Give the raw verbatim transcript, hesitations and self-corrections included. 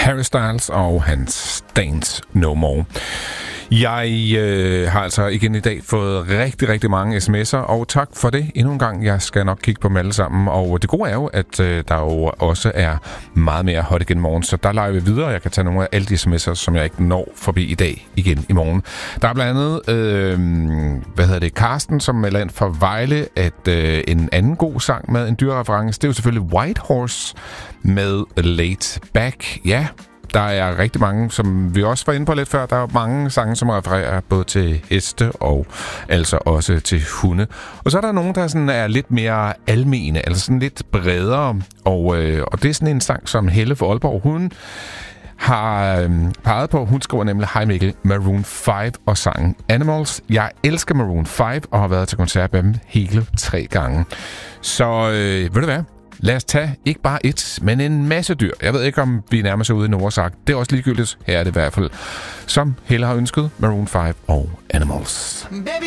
Harry Styles og hans Dance No More. Jeg øh, har altså igen i dag fået rigtig, rigtig mange sms'er, og tak for det endnu en gang. Jeg skal nok kigge på dem alle sammen, og det gode er jo, at øh, der jo også er meget mere hot igen i morgen, så der leger vi videre. Jeg kan tage nogle af alle de sms'er, som jeg ikke når forbi i dag igen i morgen. Der er blandt andet, øh, hvad hedder det, Karsten, som melder ind fra Vejle, at øh, en anden god sang med en dyrreference, det er jo selvfølgelig White Horse med Laid Back. Ja, der er rigtig mange, som vi også var inde på lidt før. Der er mange sange, som refererer både til heste og altså også til hunde. Og så er der nogen, der sådan er lidt mere almene, altså sådan lidt bredere. Og, øh, og det er sådan en sang, som Helle for Aalborg, hun har øh, peget på. Hun skriver nemlig, hej Mikkel, Maroon fem og sangen Animals. Jeg elsker Maroon fem og har været til koncert med dem hele tre gange. Så øh, ved du hvad? Lad os tage ikke bare et, men en masse dyr. Jeg ved ikke, om vi nærmer sig ude i Nordsagt. Det er også ligegyldigt. Her er det i hvert fald, som Helle har ønsket, Maroon fem og Animals. Baby.